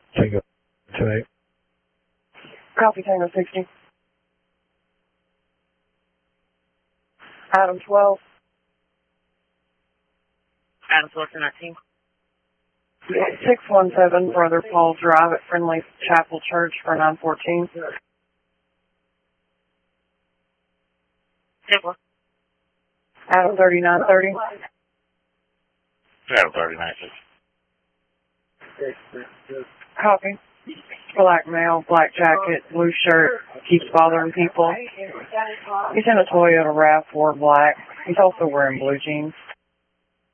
Tango 28. Copy, Tango 60. Adam 12. Adam 12 to 19. 617 Brother Paul Drive at Friendly Chapel Church for 914. Simple. Adam 3930. Adam 3930. Copy. Black male, black jacket, blue shirt, keeps bothering people. He's in a Toyota RAV4 black. He's also wearing blue jeans.